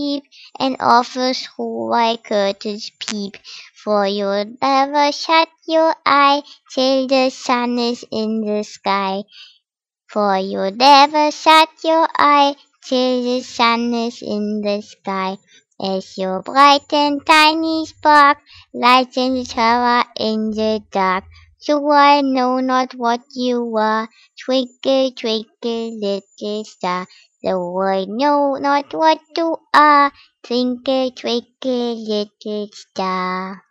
sleep, and offers who while curtains peep. For you'll never shut your eye till the sun is in the sky. For you'll never shut your eye till the sun is in the sky. As your bright and tiny spark lights in the tower in the dark. So I know not what you are, twinkle, twinkle, little star. Though I know not what you are, twinkle, twinkle, little star.